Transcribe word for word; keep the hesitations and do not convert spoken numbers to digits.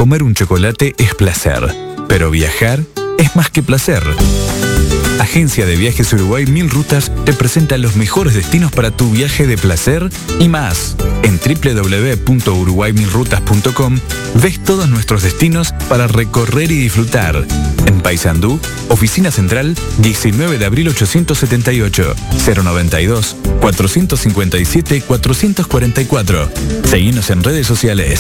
Comer un chocolate es placer, pero viajar es más que placer. Agencia de Viajes Uruguay Mil Rutas te presenta los mejores destinos para tu viaje de placer y más. En doble u doble u doble u punto uruguay mil rutas punto com ves todos nuestros destinos para recorrer y disfrutar. En Paysandú, Oficina Central, diecinueve de abril ochocientos setenta y ocho, cero noventa y dos, cuatrocientos cincuenta y siete, cuatrocientos cuarenta y cuatro. Seguinos en redes sociales.